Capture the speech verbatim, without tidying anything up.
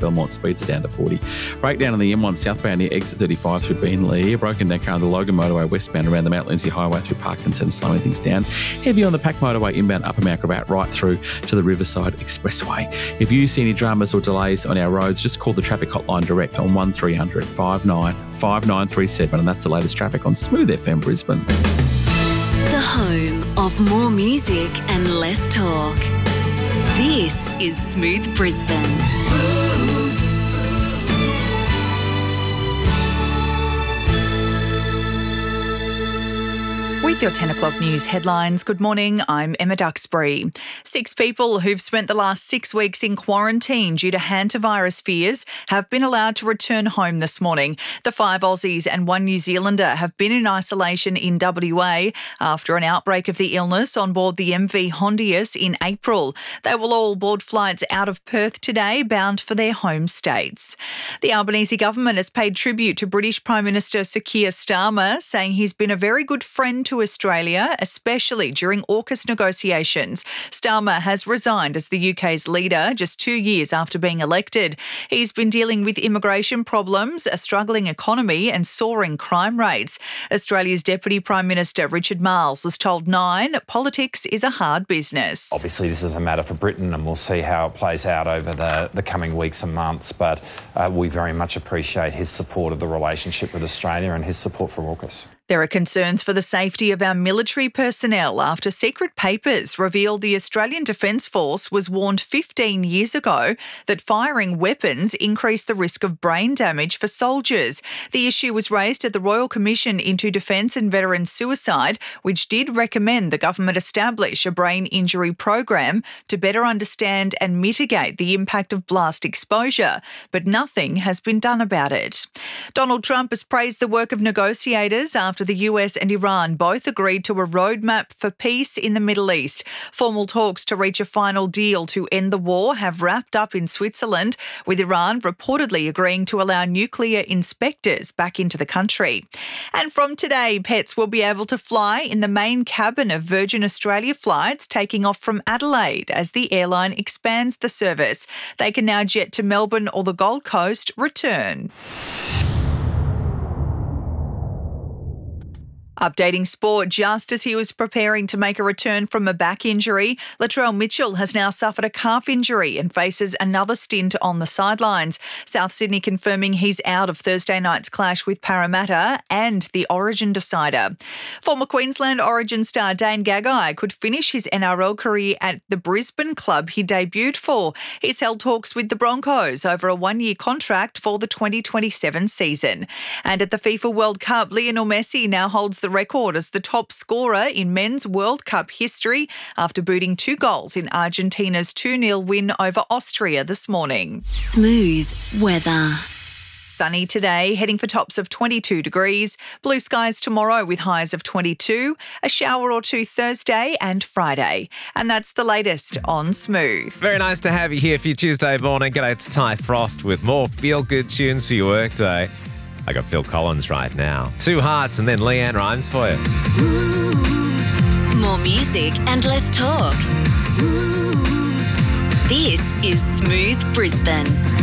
Belmont speeds are down to forty. Breakdown on the M one southbound near exit thirty-five through Beenleigh. Broken down car on the Logan motorway westbound around the Mount Lindsay Highway through Parkinson, slowing things down. Heavy on the Pack motorway inbound Upper Mount Gravatt right through to the Riverside Expressway. If you see any dramas or delays on our roads, just call the traffic hotline direct on one three hundred five nine five nine three seven, and that's the latest traffic on Smooth F M Brisbane. The home of more music and less talk. This is Smooth Brisbane. Smooth. With your ten o'clock news headlines, good morning, I'm Emma Duxbury. Six people who've spent the last six weeks in quarantine due to hantavirus fears have been allowed to return home this morning. The five Aussies and one New Zealander have been in isolation in W A after an outbreak of the illness on board the M V Hondius in April. They will all board flights out of Perth today, bound for their home states. The Albanese government has paid tribute to British Prime Minister Sir Keir Starmer, saying he's been a very good friend to Australia, especially during AUKUS negotiations. Starmer has resigned as the U K's leader just two years after being elected. He's been dealing with immigration problems, a struggling economy and soaring crime rates. Australia's Deputy Prime Minister Richard Marles has told Nine politics is a hard business. Obviously this is a matter for Britain and we'll see how it plays out over the, the coming weeks and months, but uh, we very much appreciate his support of the relationship with Australia and his support for AUKUS. There are concerns for the safety of our military personnel after secret papers revealed the Australian Defence Force was warned fifteen years ago that firing weapons increased the risk of brain damage for soldiers. The issue was raised at the Royal Commission into Defence and Veterans Suicide, which did recommend the government establish a brain injury program to better understand and mitigate the impact of blast exposure, but nothing has been done about it. Donald Trump has praised the work of negotiators after the U S and Iran both agreed to a roadmap for peace in the Middle East. Formal talks to reach a final deal to end the war have wrapped up in Switzerland, with Iran reportedly agreeing to allow nuclear inspectors back into the country. And from today, pets will be able to fly in the main cabin of Virgin Australia flights taking off from Adelaide as the airline expands the service. They can now jet to Melbourne or the Gold Coast return. Updating sport, just as he was preparing to make a return from a back injury, Latrell Mitchell has now suffered a calf injury and faces another stint on the sidelines. South Sydney confirming he's out of Thursday night's clash with Parramatta and the Origin decider. Former Queensland Origin star Dane Gagai could finish his N R L career at the Brisbane club he debuted for. He's held talks with the Broncos over a one-year contract for the twenty twenty-seven season. And at the FIFA World Cup, Lionel Messi now holds the record as the top scorer in men's World Cup history after booting two goals in Argentina's two nil win over Austria this morning. Smooth weather. Sunny today, heading for tops of twenty-two degrees. Blue skies tomorrow with highs of twenty-two. A shower or two Thursday and Friday. And that's the latest on Smooth. Very nice to have you here for your Tuesday morning. G'day, it's Ty Frost with more feel-good tunes for your workday. I got Phil Collins right now. Two Hearts and then Leanne Rimes for you. More music and less talk. This is Smooth Brisbane.